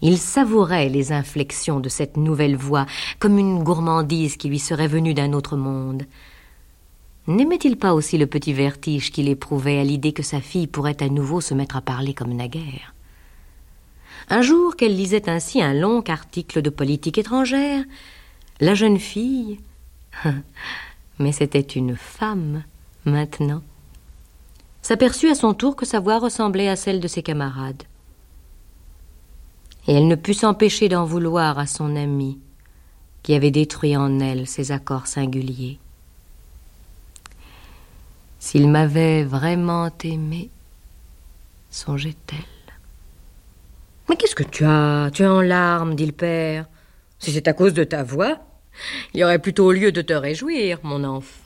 Il savourait les inflexions de cette nouvelle voix, comme une gourmandise qui lui serait venue d'un autre monde. N'aimait-il pas aussi le petit vertige qu'il éprouvait à l'idée que sa fille pourrait à nouveau se mettre à parler comme naguère? Un jour qu'elle lisait ainsi un long article de politique étrangère, la jeune fille, mais c'était une femme maintenant, s'aperçut à son tour que sa voix ressemblait à celle de ses camarades. Et elle ne put s'empêcher d'en vouloir à son amie, qui avait détruit en elle ces accords singuliers. S'il m'avait vraiment aimée, songeait-elle. « Mais qu'est-ce que tu as? Tu es en larmes, dit le père. Si c'est à cause de ta voix, il y aurait plutôt lieu de te réjouir, mon enfant. »